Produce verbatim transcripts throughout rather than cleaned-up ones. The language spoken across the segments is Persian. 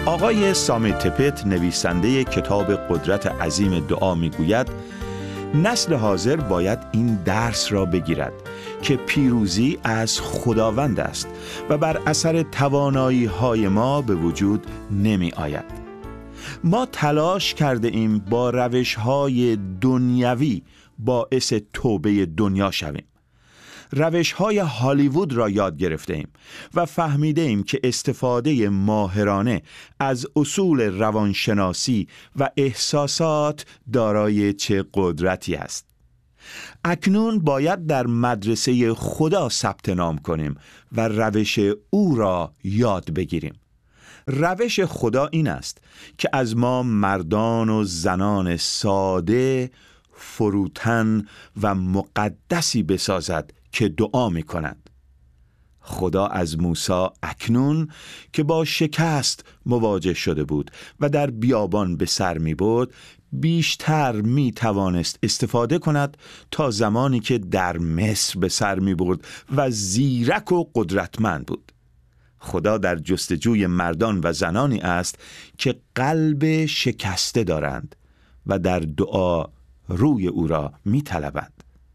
آقای سامی تپت نویسنده کتاب قدرت عظیم دعا میگوید نسل حاضر باید این درس را بگیرد که پیروزی از خداوند است و بر اثر توانایی های ما به وجود نمی آید. ما تلاش کرده ایم با روش های دنیوی باعث توبه دنیا شویم. روش های هالیوود را یاد گرفته ایم و فهمیده ایم که استفاده ماهرانه از اصول روانشناسی و احساسات دارای چه قدرتی است. اکنون باید در مدرسه خدا ثبت نام کنیم و روش او را یاد بگیریم. روش خدا این است که از ما مردان و زنان ساده، فروتن و مقدسی بسازد که دعا می کنند. خدا از موسی اکنون که با شکست مواجه شده بود و در بیابان به سر می برد بیشتر می توانست استفاده کند تا زمانی که در مصر به سر می برد و زیرک و قدرتمند بود. خدا در جستجوی مردان و زنانی است که قلب شکسته دارند و در دعا روی او را می طلبند.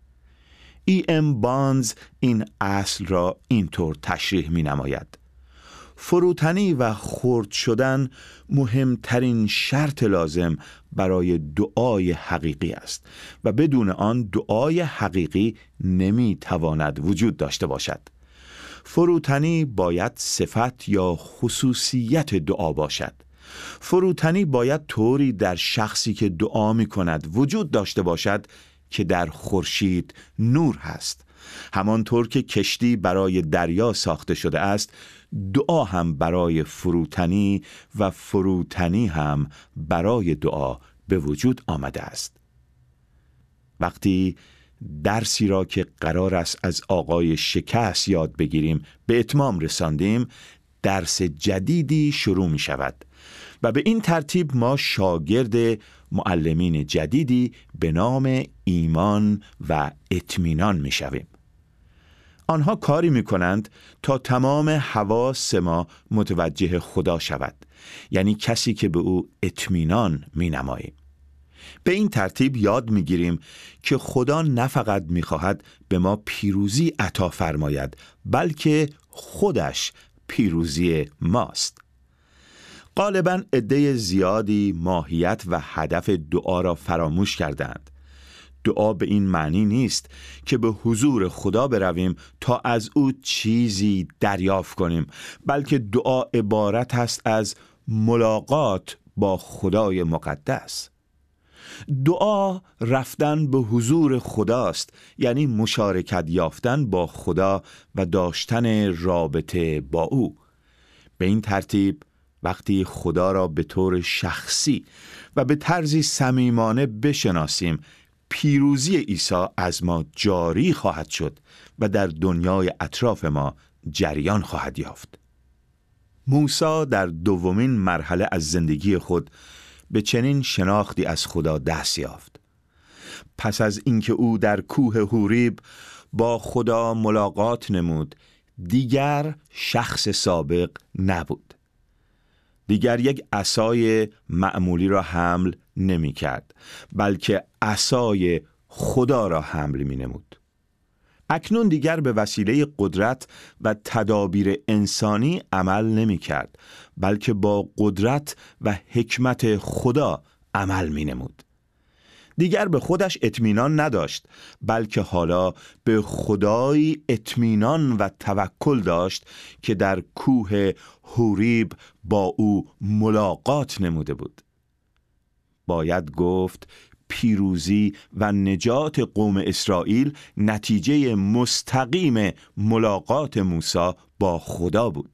ای ام بانز این اصل را اینطور تشریح می نماید: فروتنی و خرد شدن مهمترین شرط لازم برای دعای حقیقی است و بدون آن دعای حقیقی نمی تواند وجود داشته باشد. فروتنی باید صفت یا خصوصیت دعا باشد. فروتنی باید طوری در شخصی که دعا می کند وجود داشته باشد که در خورشید نور هست. همانطور که کشتی برای دریا ساخته شده است، دعا هم برای فروتنی و فروتنی هم برای دعا به وجود آمده است. وقتی درسی را که قرار است از آقای شکست یاد بگیریم به اتمام رساندیم، درس جدیدی شروع می شود و به این ترتیب ما شاگرد معلمین جدیدی به نام ایمان و اطمینان می شویم. آنها کاری می کنند تا تمام حواس ما متوجه خدا شود، یعنی کسی که به او اطمینان می نماییم. به این ترتیب یاد می گیریم که خدا نه فقط می خواهد به ما پیروزی عطا فرماید، بلکه خودش پیروزی ماست. غالباً عده زیادی ماهیت و هدف دعا را فراموش کردند. دعا به این معنی نیست که به حضور خدا برویم تا از او چیزی دریافت کنیم، بلکه دعا عبارت است از ملاقات با خدای مقدس. دعا رفتن به حضور خداست، یعنی مشارکت یافتن با خدا و داشتن رابطه با او. به این ترتیب وقتی خدا را به طور شخصی و به طرزی صمیمانه بشناسیم، پیروزی عیسی از ما جاری خواهد شد و در دنیای اطراف ما جریان خواهد یافت. موسی در دومین مرحله از زندگی خود به چنین شناختی از خدا دست یافت. پس از اینکه او در کوه حوریب با خدا ملاقات نمود، دیگر شخص سابق نبود. دیگر یک عصای معمولی را حمل نمی کرد، بلکه عصای خدا را حمل می نمود. اکنون دیگر به وسیله قدرت و تدابیر انسانی عمل نمی کرد، بلکه با قدرت و حکمت خدا عمل می نمود. دیگر به خودش اطمینان نداشت، بلکه حالا به خدایی اطمینان و توکل داشت که در کوه حوریب با او ملاقات نموده بود. باید گفت پیروزی و نجات قوم اسرائیل نتیجه مستقیم ملاقات موسی با خدا بود.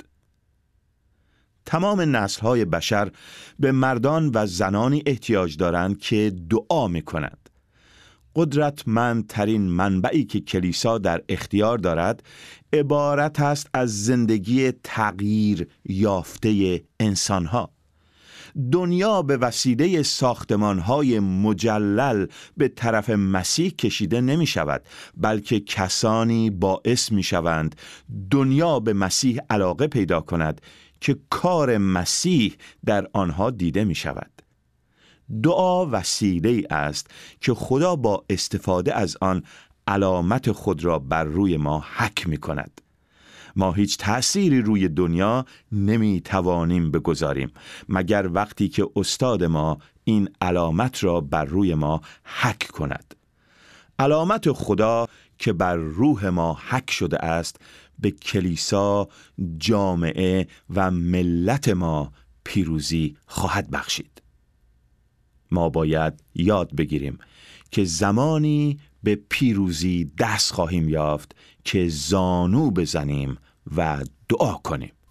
تمام نسل‌های بشر به مردان و زنانی احتیاج دارند که دعا می‌کنند. قدرتمندترین منبعی که کلیسا در اختیار دارد عبارت است از زندگی تغییر یافته انسان‌ها. دنیا به وسیله ساختمان‌های مجلل به طرف مسیح کشیده نمی‌شود، بلکه کسانی باعث می‌شوند دنیا به مسیح علاقه پیدا کند که کار مسیح در آنها دیده می شود. دعا وسیله‌ای است که خدا با استفاده از آن علامت خود را بر روی ما حک می کند. ما هیچ تأثیری روی دنیا نمی توانیم بگذاریم مگر وقتی که استاد ما این علامت را بر روی ما حک کند. علامت خدا که بر روح ما حک شده است به کلیسا، جامعه و ملت ما پیروزی خواهد بخشید. ما باید یاد بگیریم که زمانی به پیروزی دست خواهیم یافت که زانو بزنیم و دعا کنیم.